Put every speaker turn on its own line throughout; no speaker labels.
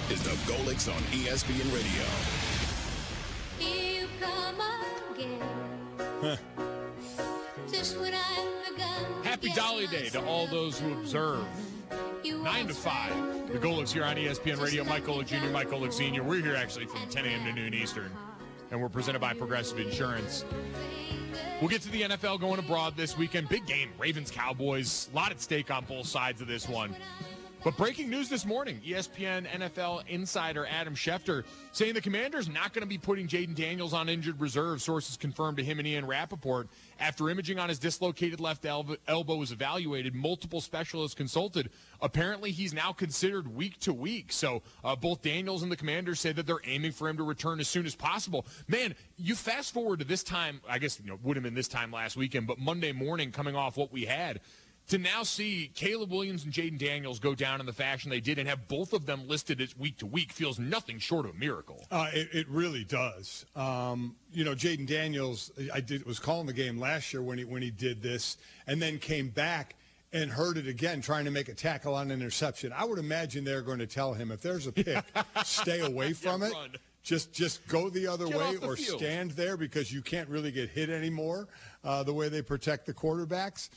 is the Golics on ESPN Radio.
Here you come again. Just when I've begun.
Happy Dolly Day to all those who observe. 9 to 5. The Golics here on ESPN Radio. Mike Golic Jr., Mike Golic Sr. We're here actually from 10 a.m. to noon Eastern. And we're presented by Progressive Insurance. We'll get to the NFL going abroad this weekend. Big game, Ravens-Cowboys. A lot at stake on both sides of this one. But breaking news this morning, ESPN NFL insider Adam Schefter saying the Commanders not going to be putting Jaden Daniels on injured reserve. Sources confirmed to him and Ian Rappaport. After imaging on his dislocated left elbow was evaluated, multiple specialists consulted. Apparently, he's now considered week to week. So both Daniels and the Commanders say that they're aiming for him to return as soon as possible. Man, you fast forward to this time, I guess would have been this time last weekend, but Monday morning coming off what we had, to now see Caleb Williams and Jaden Daniels go down in the fashion they did and have both of them listed as week to week feels nothing short of a miracle.
It really does. Jaden Daniels, was calling the game last year when he did this, and then came back and heard it again, trying to make a tackle on an interception. I would imagine they're going to tell him, if there's a pick, stay away from it.
Run.
Just go the other way or
field.
stand there because you can't really get hit anymore the way they protect the quarterbacks.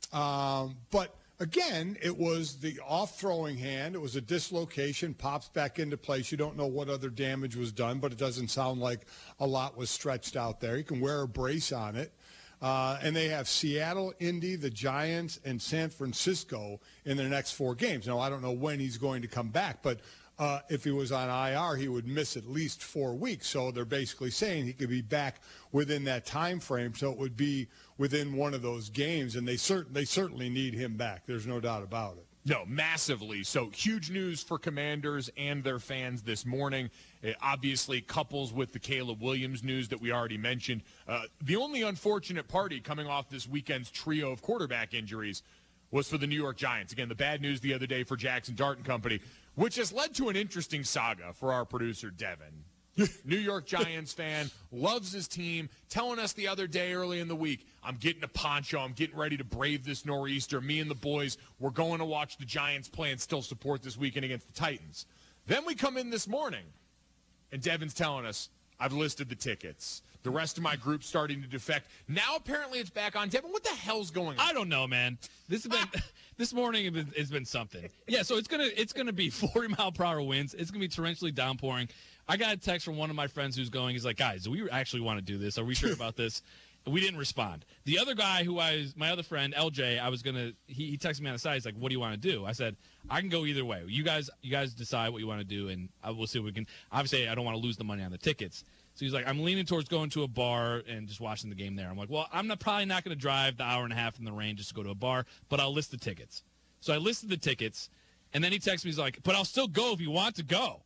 But again, it was the off-throwing hand. It was a dislocation, pops back into place. You don't know what other damage was done, but it doesn't sound like a lot was stretched out there. You can wear a brace on it. And they have Seattle, Indy, the Giants, and San Francisco in their next 4 games. Now, I don't know when he's going to come back, but if he was on IR, he would miss at least 4 weeks. So they're basically saying he could be back within that time frame. So it would be within one of those games, and they certainly need him back. There's no doubt about it.
No, massively. So huge news for Commanders and their fans this morning. It obviously couples with the Caleb Williams news that we already mentioned. The only unfortunate party coming off this weekend's trio of quarterback injuries was for the New York Giants. Again, the bad news the other day for Jackson Dart and company, which has led to an interesting saga for our producer, Devin. New York Giants fan, loves his team, telling us the other day early in the week, I'm getting a poncho, I'm getting ready to brave this nor'easter. Me and the boys, we're going to watch the Giants play and still support this weekend against the Titans. Then we come in this morning, and Devin's telling us, I've listed the tickets. The rest of my group's starting to defect. Now apparently it's back on. Devin, what the hell's going on?
I don't know, man. This morning it's been something. Yeah, so it's gonna be 40-mile-per-hour winds. It's gonna be torrentially downpouring. I got a text from one of my friends who's going. He's like, guys, do we actually want to do this? Are we sure about this? And we didn't respond. The other guy my other friend, LJ, he texted me on the side. He's like, what do you want to do? I said, I can go either way. You guys decide what you want to do, and we'll see what we can. Obviously, I don't want to lose the money on the tickets. So he's like, I'm leaning towards going to a bar and just watching the game there. I'm like, well, I'm probably not going to drive the hour and a half in the rain just to go to a bar, but I'll list the tickets. So I listed the tickets, and then he texts me, he's like, but I'll still go if you want to go.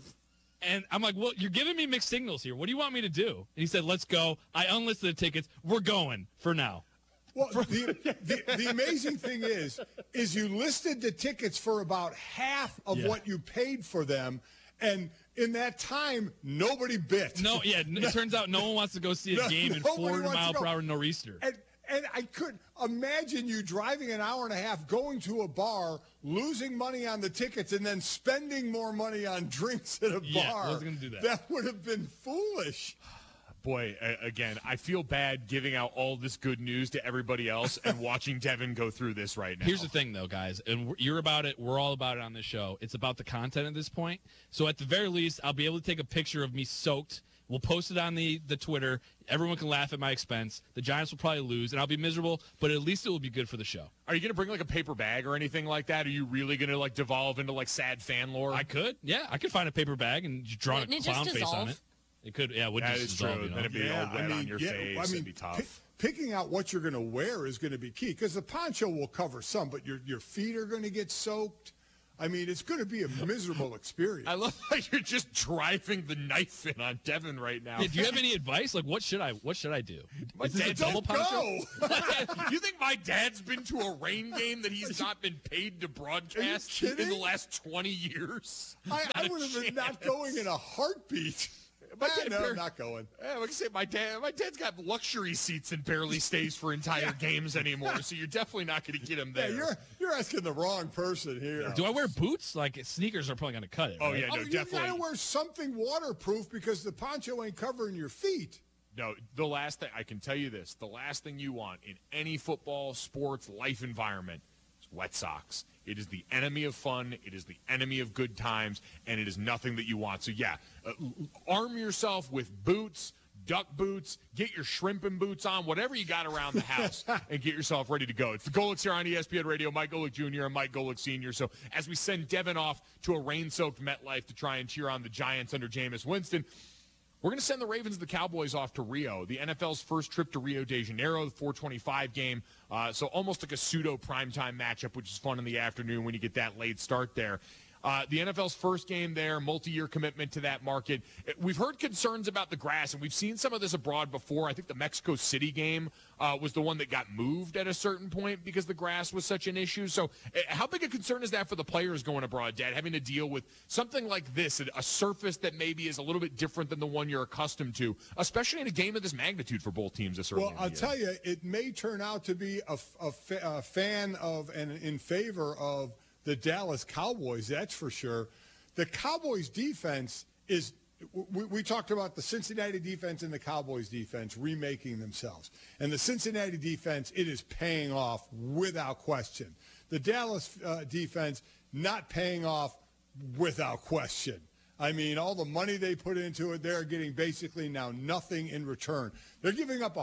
And I'm like, well, you're giving me mixed signals here. What do you want me to do? And he said, let's go. I unlisted the tickets. We're going for now.
Well, the amazing thing is you listed the tickets for about half of what you paid for them, and in that time, nobody bit.
No, yeah, it turns out no one wants to go see a game in 40-mile-per-hour nor'easter.
And I couldn't imagine you driving an hour and a half, going to a bar, losing money on the tickets, and then spending more money on drinks at a bar.
Yeah, I was going to do that.
That would have been foolish.
Boy, again, I feel bad giving out all this good news to everybody else and watching Devin go through this right now.
Here's the thing, though, guys, and you're about it. We're all about it on this show. It's about the content at this point. So at the very least, I'll be able to take a picture of me soaked. We'll post it on the Twitter. Everyone can laugh at my expense. The Giants will probably lose, and I'll be miserable, but at least it will be good for the show.
Are you going to bring, like, a paper bag or anything like that? Are you really going to, like, devolve into, like, sad fan lore?
I could. Yeah, I could find a paper bag and draw a clown face on it. It could, yeah.
That is true. Then it'd be all red on your face. It'd be tough.
Picking out what you're going to wear is going to be key because the poncho will cover some, but your feet are going to get soaked. I mean, it's going to be a miserable experience.
I love how you're just driving the knife in on Devin right now.
Yeah, do you have any advice? Like, what should I do?
My dad don't go. You think my dad's been to a rain game that he's not been paid to broadcast in the last 20 years?
I would have been not going in a heartbeat. No, not going.
Like I say, my dad's got luxury seats and barely stays for entire games anymore. So you're definitely not going to get him there.
Yeah, you're asking the wrong person here.
Do I wear boots? Like sneakers are probably going to cut it.
Oh
right?
yeah, no, definitely.
You got to wear something waterproof because the poncho ain't covering your feet.
No, the last thing I can tell you this: the last thing you want in any football, sports, life environment is wet socks. It is the enemy of fun. It is the enemy of good times, and it is nothing that you want. So yeah, arm yourself with boots, duck boots, get your shrimping boots on, whatever you got around the house, and get yourself ready to go. It's the Golics here on ESPN Radio. Mike Golic Jr. and Mike Golic Sr. So as we send Devin off to a rain-soaked MetLife to try and cheer on the Giants under Jameis Winston, we're going to send the Ravens and the Cowboys off to Rio, the NFL's first trip to Rio de Janeiro, the 425 game. So almost like a pseudo primetime matchup, which is fun in the afternoon when you get that late start there. The NFL's first game there, multi-year commitment to that market. We've heard concerns about the grass, and we've seen some of this abroad before. I think the Mexico City game was the one that got moved at a certain point because the grass was such an issue. So how big a concern is that for the players going abroad, Dad, having to deal with something like this, a surface that maybe is a little bit different than the one you're accustomed to, especially in a game of this magnitude for both teams this early in the year?
I'll tell you, it may turn out to be a fan of and in favor of the Dallas Cowboys, that's for sure. The Cowboys defense is, we talked about the Cincinnati defense and the Cowboys defense remaking themselves. And the Cincinnati defense, it is paying off without question. The Dallas defense not paying off without question. I mean, all the money they put into it, they're getting basically now nothing in return. They're giving up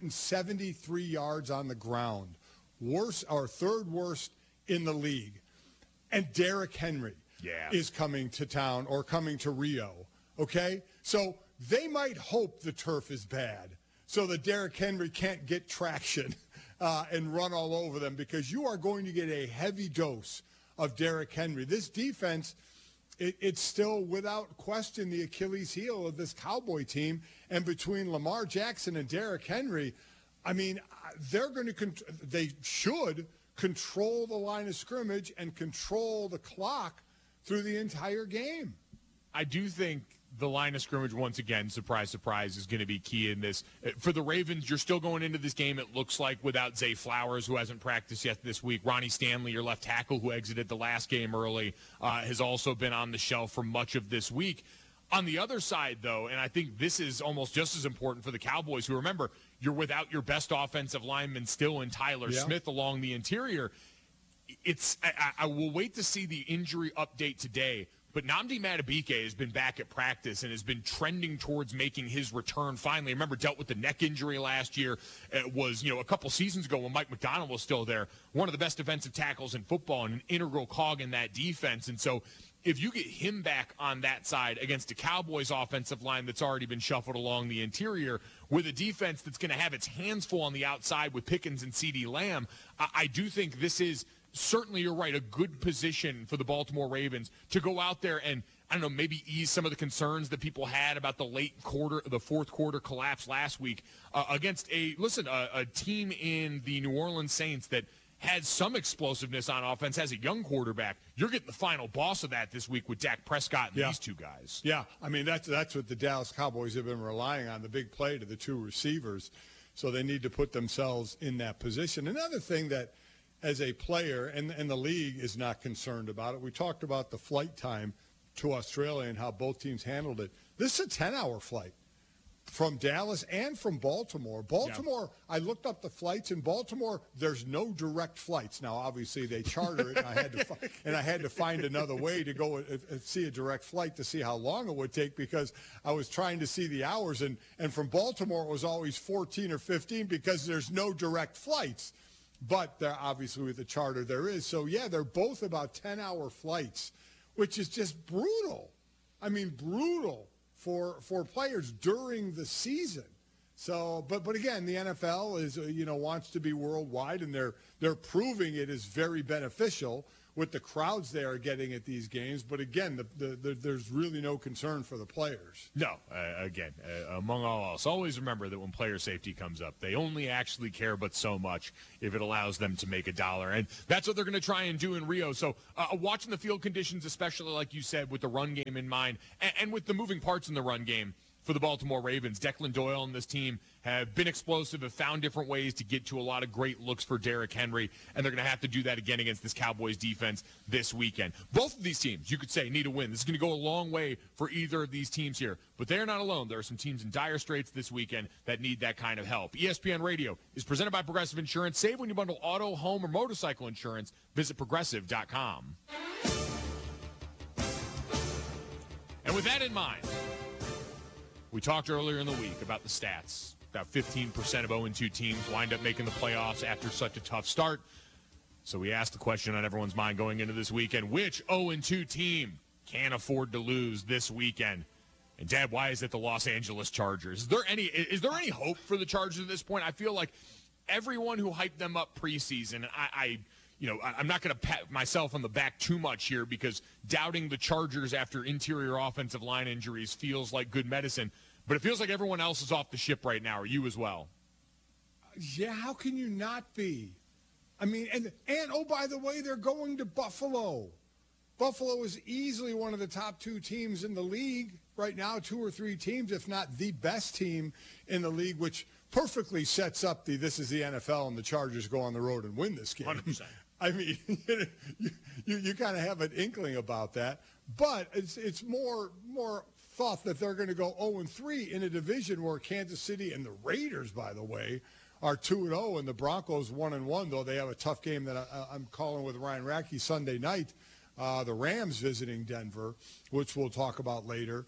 173 yards on the ground, worst or third worst in the league. And Derrick Henry is coming to town or coming to Rio, okay? So they might hope the turf is bad so that Derrick Henry can't get traction and run all over them, because you are going to get a heavy dose of Derrick Henry. This defense, it's still without question the Achilles heel of this Cowboy team. And between Lamar Jackson and Derrick Henry, I mean, they should control the line of scrimmage and control the clock through the entire game.
I do think the line of scrimmage, once again, surprise, surprise, is going to be key in this. For the Ravens, you're still going into this game, it looks like, without Zay Flowers, who hasn't practiced yet this week. Ronnie Stanley, your left tackle, who exited the last game early, has also been on the shelf for much of this week. On the other side, though, and I think this is almost just as important for the Cowboys, who, remember, you're without your best offensive lineman still in Tyler Smith along the interior. I will wait to see the injury update today, but Nnamdi Madubuike has been back at practice and has been trending towards making his return finally. Remember, dealt with the neck injury last year. It was, a couple seasons ago when Mike McDonald was still there, one of the best defensive tackles in football and an integral cog in that defense. And so if you get him back on that side against a Cowboys offensive line that's already been shuffled along the interior with a defense that's going to have its hands full on the outside with Pickens and CeeDee Lamb, I do think this is certainly, you're right, a good position for the Baltimore Ravens to go out there and, I don't know, maybe ease some of the concerns that people had about the fourth quarter collapse last week against a team in the New Orleans Saints that had some explosiveness on offense, has a young quarterback. You're getting the final boss of that this week with Dak Prescott and these two guys.
Yeah, I mean, that's what the Dallas Cowboys have been relying on, the big play to the two receivers. So they need to put themselves in that position. Another thing that, as a player, and the league is not concerned about it, we talked about the flight time to Australia and how both teams handled it. This is a 10-hour flight from Dallas and from Baltimore. I looked up the flights in Baltimore. There's no direct flights. Now, obviously, they charter it, and I had to find another way to go and see a direct flight to see how long it would take, because I was trying to see the hours, and from Baltimore it was always 14 or 15 because there's no direct flights. But there, obviously, with the charter there is. So, yeah, they're both about 10-hour flights, which is just brutal. I mean, brutal for players during the season. So, but again, the NFL is, wants to be worldwide, and they're proving it is very beneficial with the crowds they are getting at these games. But again, there's really no concern for the players.
No, among all else, always remember that when player safety comes up, they only actually care but so much if it allows them to make $1. And that's what they're going to try and do in Rio. So watching the field conditions, especially like you said, with the run game in mind and with the moving parts in the run game, for the Baltimore Ravens. Declan Doyle and this team have been explosive, have found different ways to get to a lot of great looks for Derrick Henry, and they're going to have to do that again against this Cowboys defense this weekend. Both of these teams, you could say, need a win. This is going to go a long way for either of these teams here, but they're not alone. There are some teams in dire straits this weekend that need that kind of help. ESPN Radio is presented by Progressive Insurance. Save when you bundle auto, home, or motorcycle insurance. Visit Progressive.com. And with that in mind, we talked earlier in the week about the stats. About 15% of 0-2 teams wind up making the playoffs after such a tough start. So we asked the question on everyone's mind going into this weekend, which 0-2 team can't afford to lose this weekend? And, Dad, why is it the Los Angeles Chargers? Is there any hope for the Chargers at this point? I feel like everyone who hyped them up preseason, I'm not going to pat myself on the back too much here because doubting the Chargers after interior offensive line injuries feels like good medicine. But it feels like everyone else is off the ship right now. Are you as well?
Yeah, how can you not be? I mean, and oh, by the way, they're going to Buffalo. Buffalo is easily one of the top 2 teams in the league right now, 2 or 3 teams, if not the best team in the league, which perfectly sets up this is the NFL and the Chargers go on the road and win this game.
100%.
I mean, you kind of have an inkling about that, but it's more thought that they're going to go 0-3 in a division where Kansas City and the Raiders, by the way, are 2-0 and the Broncos 1-1, though they have a tough game that I'm calling with Ryan Rackey Sunday night. The Rams visiting Denver, which we'll talk about later.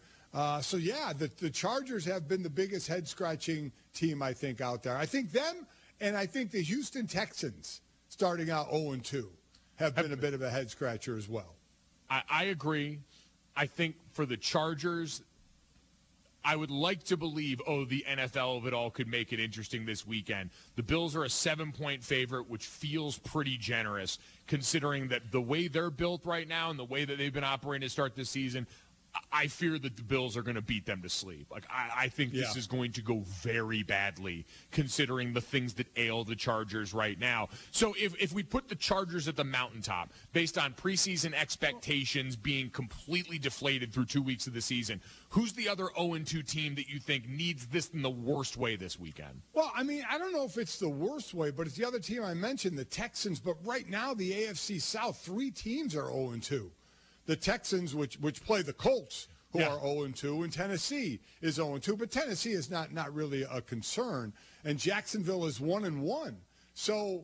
The Chargers have been the biggest head-scratching team, I think, out there. I think them and I think the Houston Texans, starting out 0-2, have been a bit of a head-scratcher as well.
I agree. I think for the Chargers, I would like to believe, the NFL of it all could make it interesting this weekend. The Bills are a 7-point favorite, which feels pretty generous, considering that the way they're built right now and the way that they've been operating to start this season, I fear that the Bills are going to beat them to sleep. Like, I think this is going to go very badly, considering the things that ail the Chargers right now. So if we put the Chargers at the mountaintop, based on preseason expectations being completely deflated through 2 weeks of the season, who's the other 0-2 team that you think needs this in the worst way this weekend?
Well, I mean, I don't know if it's the worst way, but it's the other team I mentioned, the Texans. But right now, the AFC South, 3 teams are 0-2. The Texans, which play the Colts, who are 0-2, and Tennessee is 0-2. But Tennessee is not really a concern, and Jacksonville is 1-1. So,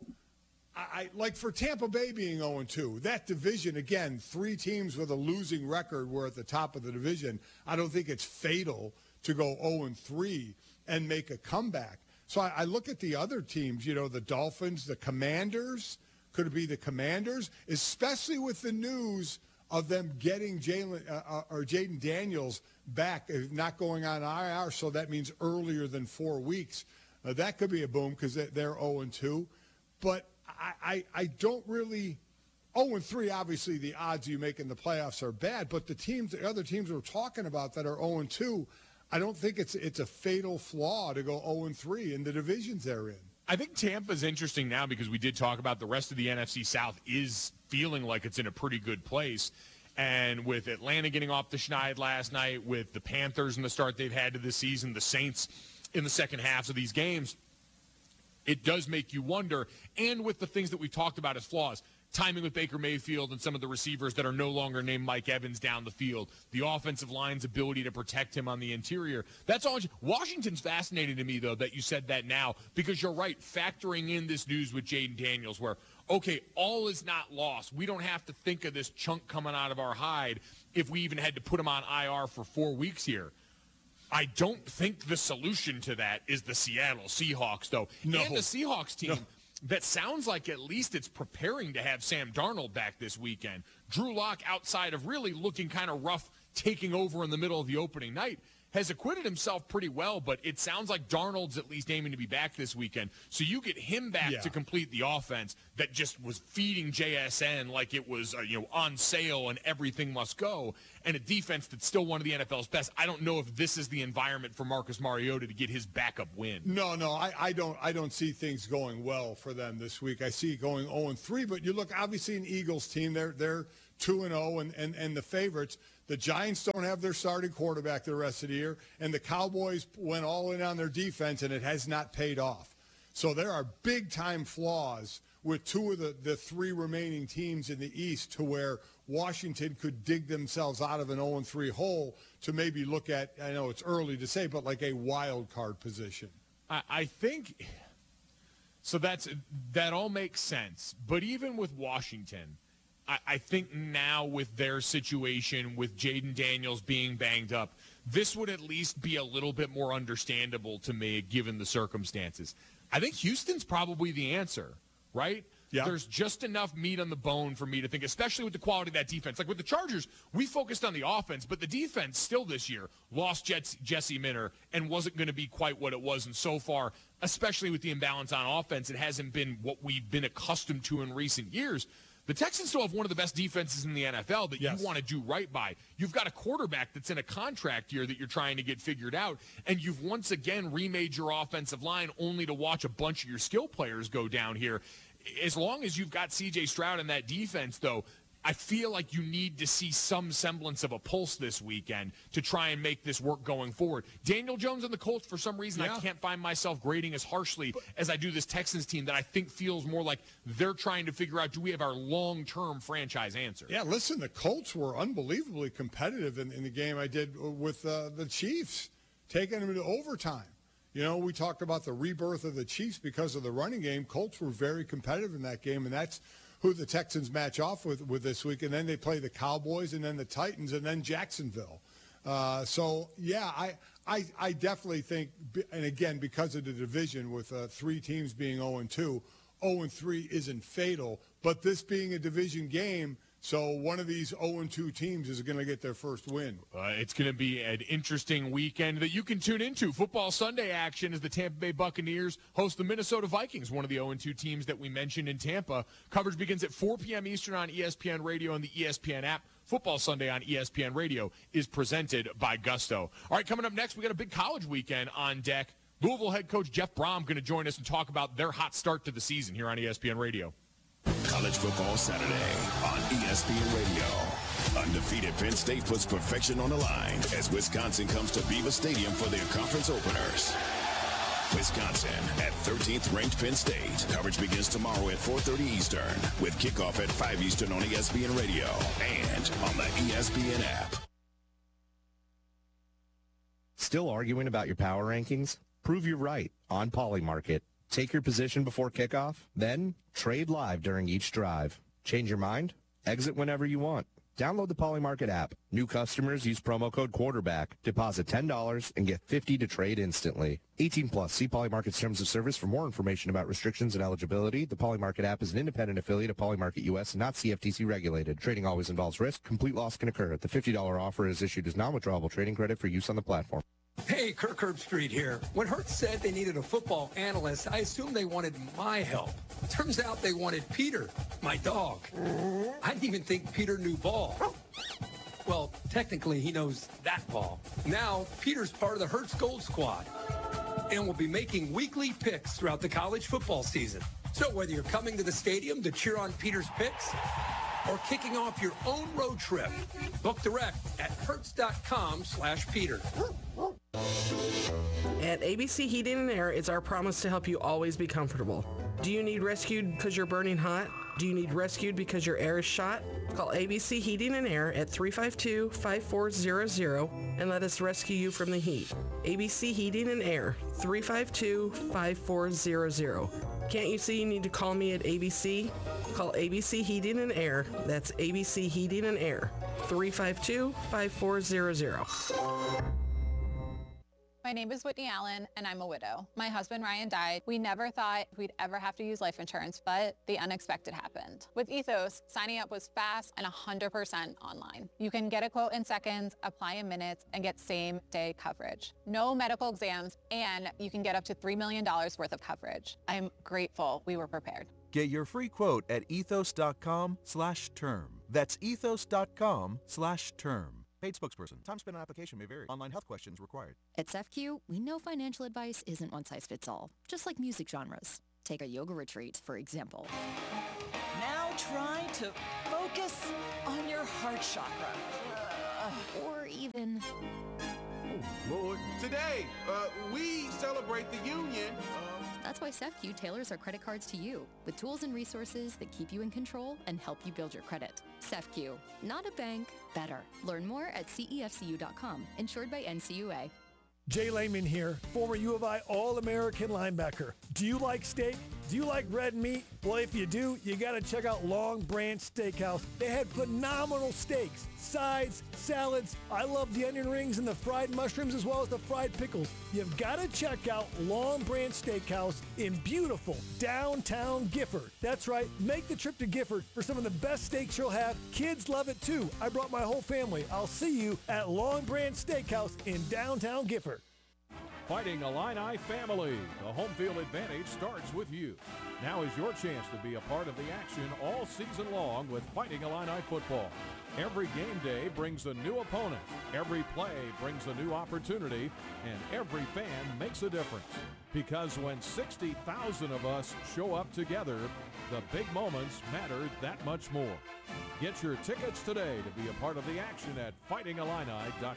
I like for Tampa Bay being 0-2, that division, again, 3 teams with a losing record were at the top of the division. I don't think it's fatal to go 0-3 and make a comeback. So I look at the other teams, the Dolphins, the Commanders. Could it be the Commanders? Especially with the news of them getting Jaden Daniels back, not going on IR, so that means earlier than 4 weeks. That could be a boom because they're 0-2. But I don't really – 0-3, obviously the odds you make in the playoffs are bad, but the other teams we're talking about that are 0-2, I don't think it's a fatal flaw to go 0-3 in the divisions they're in.
I think Tampa's interesting now because we did talk about the rest of the NFC South is feeling like it's in a pretty good place. And with Atlanta getting off the schneid last night, with the Panthers and the start they've had to this season, the Saints in the second halves of these games, it does make you wonder. And with the things that we talked about as flaws, timing with Baker Mayfield and some of the receivers that are no longer named Mike Evans down the field, the offensive line's ability to protect him on the interior. That's all. Washington's fascinating to me, though, that you said that now, because you're right, factoring in this news with Jaden Daniels where, okay, all is not lost. We don't have to think of this chunk coming out of our hide if we even had to put him on IR for 4 weeks here. I don't think the solution to that is the Seattle Seahawks, though.
No.
And the Seahawks team that sounds like at least it's preparing to have Sam Darnold back this weekend. Drew Lock, outside of really looking kind of rough, taking over in the middle of the opening night, has acquitted himself pretty well, but it sounds like Darnold's at least aiming to be back this weekend. So you get him back to complete the offense that just was feeding JSN like it was on sale and everything must go, and a defense that's still one of the NFL's best. I don't know if this is the environment for Marcus Mariota to get his backup win.
No, I don't see things going well for them this week. I see it going 0-3, but you look obviously an Eagles team. They're 2-0 and the favorites. The Giants don't have their starting quarterback the rest of the year, and the Cowboys went all in on their defense, and it has not paid off. So there are big-time flaws with two of the three remaining teams in the East to where Washington could dig themselves out of an 0-3 hole to maybe look at, I know it's early to say, but like a wild card position.
I think so. That all makes sense. But even with Washington, I think now with their situation, with Jaden Daniels being banged up, this would at least be a little bit more understandable to me given the circumstances. I think Houston's probably the answer, right? Yeah. There's just enough meat on the bone for me to think, especially with the quality of that defense. Like with the Chargers, we focused on the offense, but the defense still this year lost Jesse Minter and wasn't going to be quite what it was. And so far, especially with the imbalance on offense, it hasn't been what we've been accustomed to in recent years. The Texans still have one of the best defenses in the NFL that you want to do right by. You've got a quarterback that's in a contract year that you're trying to get figured out, and you've once again remade your offensive line only to watch a bunch of your skill players go down here. As long as you've got C.J. Stroud in that defense, though, I feel like you need to see some semblance of a pulse this weekend to try and make this work going forward. Daniel Jones and the Colts, for some reason, I can't find myself grading as harshly as I do this Texans team that I think feels more like they're trying to figure out, do we have our long-term franchise answer?
Yeah, listen, the Colts were unbelievably competitive in the game I did with the Chiefs, taking them into overtime. You know, we talked about the rebirth of the Chiefs because of the running game. Colts were very competitive in that game, and that's who the Texans match off with this week. And then they play the Cowboys and then the Titans and then Jacksonville. So, yeah, I definitely think, and again, because of the division with three teams being 0-2, 0-3 isn't fatal. But this being a division game, so one of these 0-2 teams is going to get their first win.
It's going to be an interesting weekend that you can tune into. Football Sunday action as the Tampa Bay Buccaneers host the Minnesota Vikings, one of the 0-2 teams that we mentioned in Tampa. Coverage begins at 4 p.m. Eastern on ESPN Radio and the ESPN app. Football Sunday on ESPN Radio is presented by Gusto. All right, coming up next, we got a big college weekend on deck. Louisville head coach Jeff Brom going to join us and talk about their hot start to the season here on ESPN Radio.
College Football Saturday on ESPN Radio. Undefeated Penn State puts perfection on the line as Wisconsin comes to Beaver Stadium for their conference openers. Wisconsin at 13th ranked Penn State. Coverage begins tomorrow at 4:30 Eastern with kickoff at 5 Eastern on ESPN Radio and on the ESPN app.
Still arguing about your power rankings? Prove you're right on Polymarket. Take your position before kickoff, then trade live during each drive. Change your mind? Exit whenever you want. Download the Polymarket app. New customers use promo code quarterback. Deposit $10 and get $50 to trade instantly. 18 plus. See Polymarket's terms of service for more information about restrictions and eligibility. The Polymarket app is an independent affiliate of Polymarket US and not CFTC regulated. Trading always involves risk. Complete loss can occur. The $50 offer is issued as non-withdrawable trading credit for use on the platform.
Hey, Kirk Herbstreit here. When Hertz said they needed a football analyst, I assumed they wanted my help. Turns out they wanted Peter, my dog. I didn't even think Peter knew ball. Well, technically, he knows that ball. Now, Peter's part of the Hertz Gold Squad and will be making weekly picks throughout the college football season. So whether you're coming to the stadium to cheer on Peter's picks or kicking off your own road trip, book direct at hertz.com/Peter.
At ABC Heating and Air, it's our promise to help you always be comfortable. Do you need rescued because you're burning hot? Do you need rescued because your air is shot? Call ABC Heating and Air at 352-5400 and let us rescue you from the heat. ABC Heating and Air, 352-5400. Can't you see you need to call me at ABC? Call ABC Heating and Air. That's ABC Heating and Air, 352-5400.
My name is Whitney Allen, and I'm a widow. My husband, Ryan, died. We never thought we'd ever have to use life insurance, but the unexpected happened. With Ethos, signing up was fast and 100% online. You can get a quote in seconds, apply in minutes, and get same-day coverage. No medical exams, and you can get up to $3 million worth of coverage. I'm grateful we were prepared.
Get your free quote at ethos.com/term. That's ethos.com/term. Paid spokesperson. Time spent on application may vary. Online health questions required.
At CEFCU, we know financial advice isn't one size fits all, just like music genres. Take a yoga retreat, for example.
Now try to focus on your heart chakra.
Or even...
Oh, Lord. Today, we celebrate the union.
That's why SEFCU tailors our credit cards to you, with tools and resources that keep you in control and help you build your credit. SEFCU, not a bank, better. Learn more at cefcu.com, insured by NCUA.
Jay Lehman here, former U of I All-American linebacker. Do you like steak? Do you like red meat? Well, if you do, you got to check out Long Branch Steakhouse. They had phenomenal steaks, sides, salads. I love the onion rings and the fried mushrooms as well as the fried pickles. You've got to check out Long Branch Steakhouse in beautiful downtown Gifford. That's right, make the trip to Gifford for some of the best steaks you'll have. Kids love it too. I brought my whole family. I'll see you at Long Branch Steakhouse in downtown Gifford.
Fighting Illini family. The home field advantage starts with you. Now is your chance to be a part of the action all season long with Fighting Illini football. Every game day brings a new opponent. Every play brings a new opportunity. And every fan makes a difference. Because when 60,000 of us show up together, the big moments matter that much more. Get your tickets today to be a part of the action at fightingillini.com.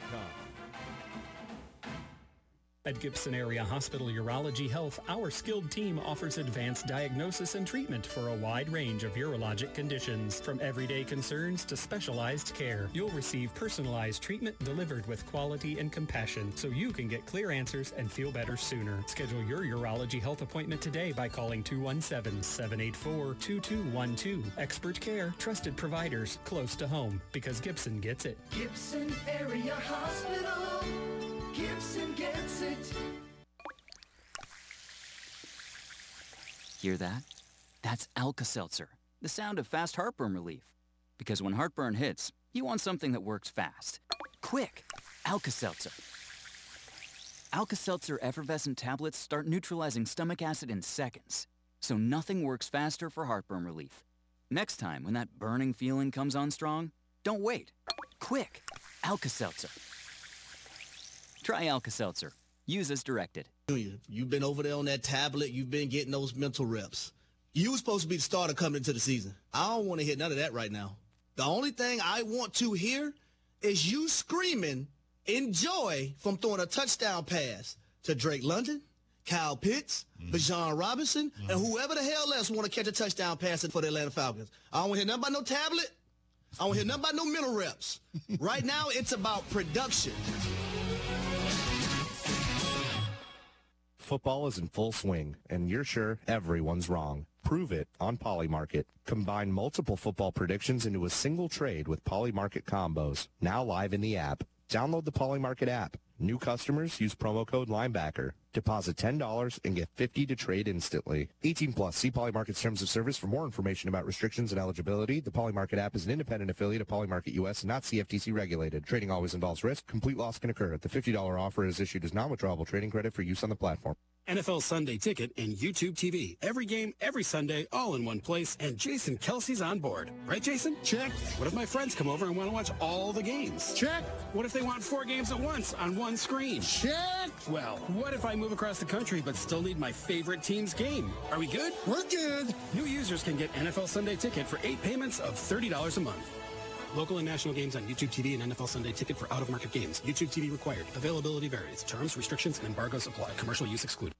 At Gibson Area Hospital Urology Health, our skilled team offers advanced diagnosis and treatment for a wide range of urologic conditions. From everyday concerns to specialized care, you'll receive personalized treatment delivered with quality and compassion so you can get clear answers and feel better sooner. Schedule your urology health appointment today by calling 217-784-2212. Expert care, trusted providers, close to home, because Gibson gets it.
Gibson Area Hospital. Gibson gets it.
Hear that? That's Alka-Seltzer, the sound of fast heartburn relief. Because when heartburn hits, you want something that works fast. Quick! Alka-Seltzer. Alka-Seltzer effervescent tablets start neutralizing stomach acid in seconds. So nothing works faster for heartburn relief. Next time when that burning feeling comes on strong, don't wait. Quick! Alka-Seltzer. Try Alka-Seltzer. Use as directed.
You've been over there on that tablet. You've been getting those mental reps. You were supposed to be the starter coming into the season. I don't want to hear none of that right now. The only thing I want to hear is you screaming enjoy from throwing a touchdown pass to Drake London, Kyle Pitts, Bijan Robinson, and whoever the hell else want to catch a touchdown pass for the Atlanta Falcons. I don't want to hear nothing about no tablet. I don't want to hear nothing about no mental reps. Right now, it's about production.
Football is in full swing, and you're sure everyone's wrong. Prove it on Polymarket. Combine multiple football predictions into a single trade with Polymarket combos. Now live in the app. Download the Polymarket app. New customers use promo code Linebacker. Deposit $10 and get $50 to trade instantly. 18 plus. See Polymarket's terms of service for more information about restrictions and eligibility. The Polymarket app is an independent affiliate of Polymarket US and not CFTC regulated. Trading always involves risk. Complete loss can occur. The $50 offer is issued as non-withdrawable trading credit for use on the platform.
NFL Sunday Ticket and YouTube TV. Every game, every Sunday, all in one place, and Jason Kelsey's on board. Right, Jason? Check. What if my friends come over and want to watch all the games? Check. What if they want 4 games at once on one screen? Check. Well, what if I move across the country but still need my favorite team's game? Are we good? We're good. New users can get NFL Sunday Ticket for 8 payments of $30 a month. Local and national games on YouTube TV and NFL Sunday Ticket for out-of-market games. YouTube TV required. Availability varies. Terms, restrictions, and embargoes apply. Commercial use excluded.